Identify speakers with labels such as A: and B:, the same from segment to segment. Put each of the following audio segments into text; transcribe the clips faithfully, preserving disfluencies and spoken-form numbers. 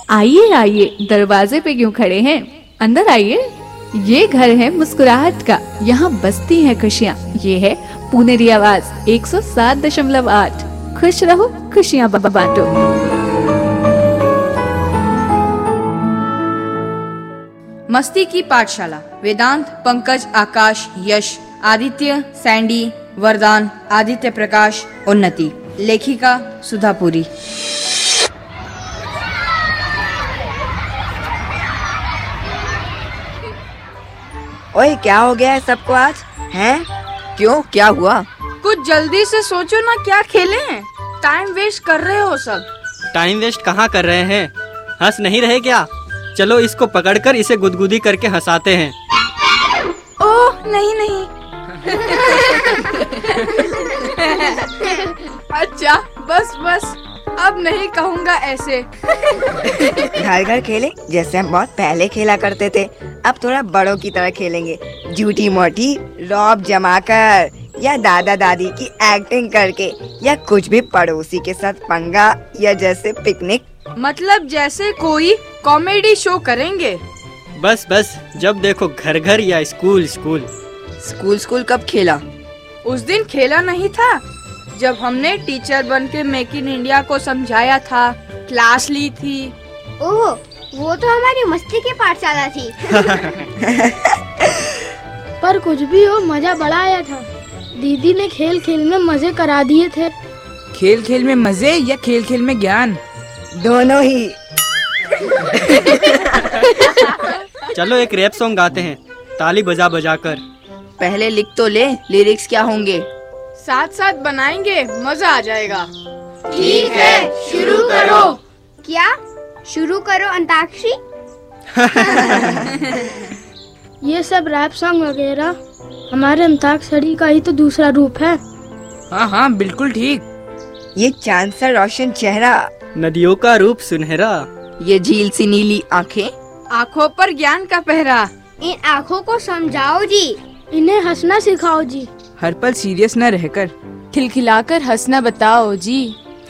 A: आइए आइए, दरवाजे पे क्यों खड़े हैं, अंदर आइए। ये घर है मुस्कुराहट का, यहाँ बसती हैं खुशियाँ। ये है पुनेरी आवाज एक सौ सात दशमलव आठ। खुश रहो, खुशियाँ बांटो।
B: मस्ती की पाठशाला। वेदांत, पंकज, आकाश, यश, आदित्य, सैंडी, वरदान, आदित्य प्रकाश, उन्नति। लेखिका सुधापुरी।
C: ओए, क्या हो गया है सबको आज? हैं? क्यों, क्या हुआ?
B: कुछ जल्दी से सोचो ना, क्या खेलें? टाइम वेस्ट कर रहे हो सब।
D: टाइम वेस्ट कहाँ कर रहे हैं? हंस नहीं रहे क्या? चलो इसको पकड़कर इसे गुदगुदी करके हंसाते हैं।
B: ओह नहीं नहीं। अच्छा बस बस, अब नहीं कहूँगा ऐसे।
C: घर घर खेले जैसे हम बहुत पहले खेला करते थे। अब थोड़ा बड़ों की तरह खेलेंगे, झूठी मोटी रौब जमाकर, या दादा दादी की एक्टिंग करके, या कुछ भी पड़ोसी के साथ पंगा, या जैसे पिकनिक।
B: मतलब जैसे कोई कॉमेडी शो करेंगे।
D: बस बस, जब देखो घर घर या स्कूल स्कूल।
C: स्कूल स्कूल कब खेला?
B: उस दिन खेला नहीं था जब हमने टीचर बन के मेक इन इंडिया को समझाया था, क्लास ली थी।
E: ओह, वो तो हमारी मस्ती की पाठशाला थी।
F: पर कुछ भी हो, मजा बड़ा आया था। दीदी ने खेल खेल में मजे करा दिए थे।
G: खेल खेल में मजे या खेल खेल में ज्ञान?
C: दोनों ही।
D: चलो एक रैप सॉन्ग गाते हैं, ताली बजा बजा कर।
C: पहले लिख तो ले, लिरिक्स क्या होंगे?
B: साथ साथ बनाएंगे, मजा आ जाएगा।
E: ठीक है, शुरू करो। क्या शुरू करो? अंताक्षरी?
F: ये सब रैप सॉन्ग वगैरह हमारे अंताक्षरी का ही तो दूसरा रूप है।
G: हाँ हाँ बिल्कुल ठीक।
C: ये चांद सा रोशन चेहरा,
D: नदियों का रूप सुनहरा,
C: ये झील सी नीली आँखें,
B: आँखों पर ज्ञान का पहरा।
E: इन आँखों को समझाओ जी,
F: इन्हें हंसना सिखाओ जी,
G: हर पल सीरियस न रहकर
B: खिलखिलाकर हंसना बताओ जी।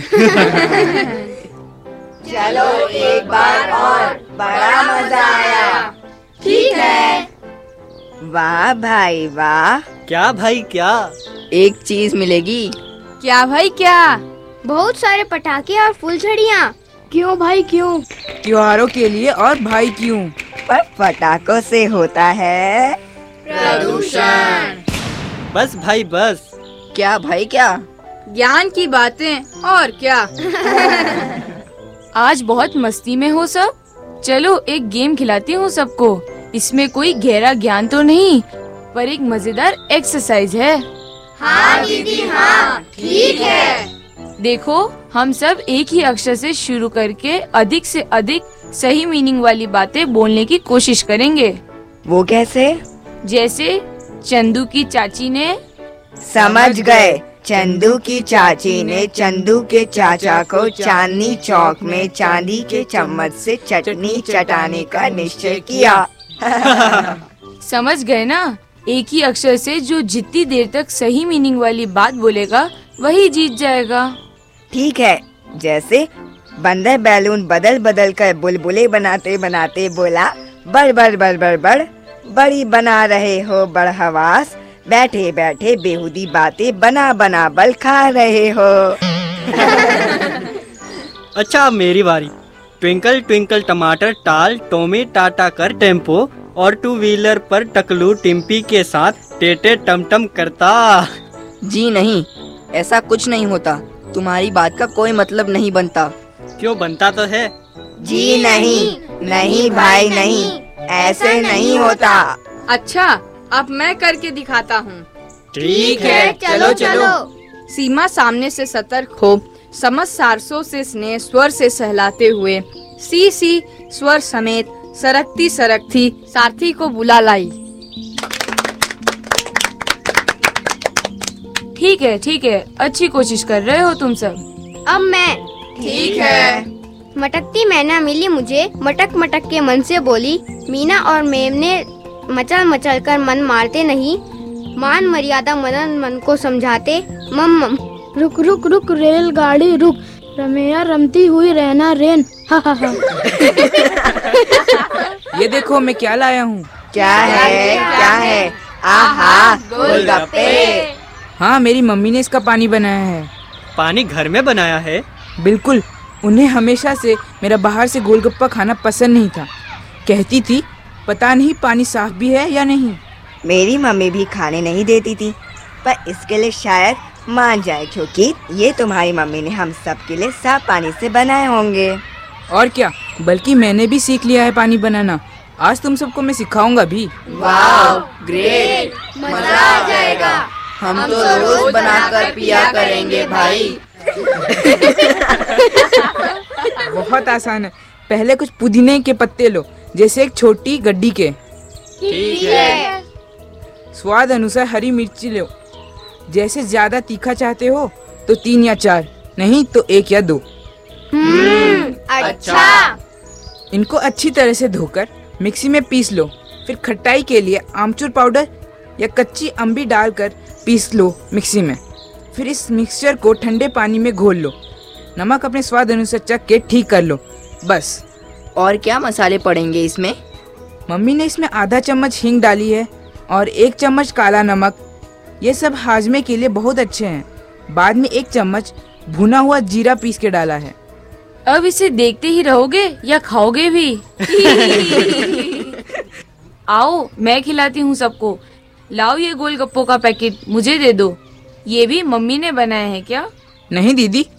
C: चलो एक बार और, बड़ा मजा आया।
E: ठीक है।
C: वाह भाई वाह।
D: क्या भाई क्या?
C: एक चीज मिलेगी।
B: क्या भाई क्या?
E: बहुत सारे पटाखे और फुलझड़ियाँ।
F: क्यों भाई क्यों?
G: त्योहारों के लिए, और भाई क्यों?
C: पर पटाखों से होता है
E: प्रदूषण।
D: बस भाई बस।
C: क्या भाई क्या?
B: ज्ञान की बातें और क्या। आज बहुत मस्ती में हो सब। चलो एक गेम खिलाती हूँ सबको। इसमें कोई गहरा ज्ञान तो नहीं, पर एक मजेदार एक्सरसाइज है।
E: हाँ दीदी हाँ, ठीक है।
B: देखो, हम सब एक ही अक्षर से शुरू करके अधिक से अधिक सही मीनिंग वाली बातें बोलने की कोशिश करेंगे।
C: वो कैसे?
B: जैसे चंदू की चाची ने।
C: समझ गए। चंदू की चाची ने चंदू के चाचा को चांदनी चौक में चांदी के चम्मच से चटनी चटाने का निश्चय किया।
B: समझ गए ना? एक ही अक्षर से जो जितनी देर तक सही मीनिंग वाली बात बोलेगा वही जीत जाएगा।
C: ठीक है। जैसे बंदर बैलून बदल बदल कर बुलबुले बनाते बनाते बोला, बड़ बड़ बड़ बड़ बड़ बड़ी बना रहे हो बड़ हवास, बैठे बैठे बेहुदी बातें बना बना बल खा रहे हो।
D: अच्छा अब मेरी बारी। ट्विंकल ट्विंकल टमाटर टाल टोमी टाटा कर टेम्पो, और टू व्हीलर पर टकलू टिम्पी के साथ टेटे टमटम करता।
C: जी नहीं, ऐसा कुछ नहीं होता। तुम्हारी बात का कोई मतलब नहीं बनता।
D: क्यों बनता तो है।
C: जी नहीं, नहीं भाई नहीं, ऐसे नहीं होता।
B: अच्छा अब मैं करके दिखाता हूँ।
D: ठीक
E: है, चलो चलो।
B: सीमा सामने से सतर्क हो, समझ सारसों से स्नेह स्वर से सहलाते हुए, सी सी स्वर समेत सरकती सरकती सारथी को बुला लाई। ठीक है ठीक है, अच्छी कोशिश कर रहे हो तुम सब।
E: अब मैं।
B: ठीक है।
E: मटकती मैना मिली मुझे, मटक मटक के मन से बोली, मीना और मेम ने मचल मचल कर मन मारते नहीं, मान मर्यादा मनन मन को समझाते। मम मम।
F: रुक रुक रुक रेलगाड़ी रुक, रमेया रमती हुई रहना रेन। हा हा हा।
G: ये देखो मैं क्या लाया हूँ।
C: क्या है क्या है? आहा, गोलगप्पे।
G: हाँ, मेरी मम्मी ने इसका पानी बनाया है।
D: पानी घर में बनाया है?
G: बिल्कुल। उन्हें हमेशा से मेरा बाहर से गोलगप्पा खाना पसंद नहीं था। कहती थी पता नहीं पानी साफ भी है या नहीं।
C: मेरी मम्मी भी खाने नहीं देती थी, पर इसके लिए शायद मान जाए, क्योंकि ये तुम्हारी मम्मी ने हम सब के लिए साफ पानी से बनाए होंगे।
G: और क्या, बल्कि मैंने भी सीख लिया है पानी बनाना। आज तुम सबको मैं सिखाऊंगा भी।
C: वाव, ग्रेट, मजा आ जाएगा। हम तो रोज बनाकर पिया करेंगे भाई।
G: बहुत आसान है। पहले कुछ पुदीने के पत्ते लो, जैसे एक छोटी गड्डी के।
B: ठीक है।
G: स्वाद अनुसार हरी मिर्ची लो। जैसे ज्यादा तीखा चाहते हो तो तीन या चार, नहीं तो एक या दो।
E: अच्छा।
G: इनको अच्छी तरह से धोकर मिक्सी में पीस लो। फिर खट्टाई के लिए आमचूर पाउडर या कच्ची अम्बी डालकर पीस लो मिक्सी में। फिर इस मिक्सचर को ठंडे पानी में घोल लो। नमक अपने स्वाद अनुसार चख के ठीक कर लो, बस।
B: और क्या मसाले पड़ेंगे इसमें?
G: मम्मी ने इसमें आधा चम्मच हींग डाली है और एक चम्मच काला नमक। ये सब हाजमे के लिए बहुत अच्छे हैं। बाद में एक चम्मच भुना हुआ जीरा पीस के डाला है।
B: अब इसे देखते ही रहोगे या खाओगे भी? आओ, मैं खिलाती हूँ सबको। लाओ ये गोलगप्पों का पैकेट मुझे दे दो। ये भी मम्मी ने बनाया है क्या?
G: नहीं दीदी,